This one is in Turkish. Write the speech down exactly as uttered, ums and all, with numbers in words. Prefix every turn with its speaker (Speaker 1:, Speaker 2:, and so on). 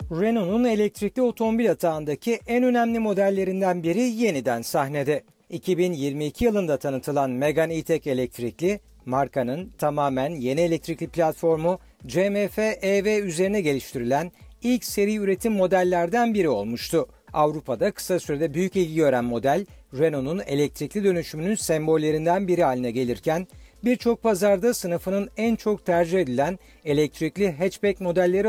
Speaker 1: Renault'un elektrikli otomobil atağındaki en önemli modellerinden biri yeniden sahnede. iki bin yirmi iki yılında tanıtılan Megane E-Tech elektrikli, markanın tamamen yeni elektrikli platformu C M F E V üzerine geliştirilen ilk seri üretim modellerden biri olmuştu. Avrupa'da kısa sürede büyük ilgi gören model, Renault'un elektrikli dönüşümünün sembollerinden biri haline gelirken, birçok pazarda sınıfının en çok tercih edilen elektrikli hatchback modelleri